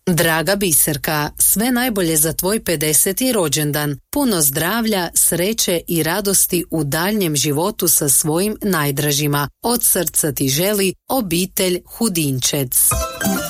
Draga Biserka, sve najbolje za tvoj 50. rođendan. Puno zdravlja, sreće i radosti u daljnjem životu sa svojim najdražima. Od srca ti želi obitelj Hudinčec.